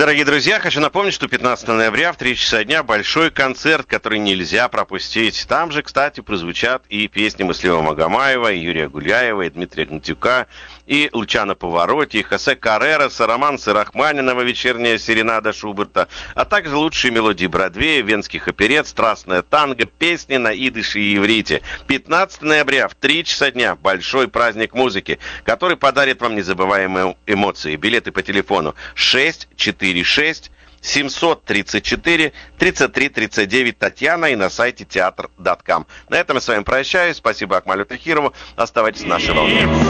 Дорогие друзья, хочу напомнить, что 15 ноября в 3 часа дня большой концерт, который нельзя пропустить. Там же, кстати, прозвучат и песни Муслима Магомаева, и Юрия Гуляева, и Дмитрия Гнатюка, и Лучано Паваротти, и Хосе Карререса, романсы Рахманинова, вечерняя серенада Шуберта, а также лучшие мелодии Бродвея, венских оперет, страстная танго, песни на идыше и иврите. 15 ноября в 3 часа дня большой праздник музыки, который подарит вам незабываемые эмоции. Билеты по телефону 646 734 33 39 Татьяна и на сайте театр.ком. На этом я с вами прощаюсь. Спасибо Акмалю Тахирову. Оставайтесь в нашей волне.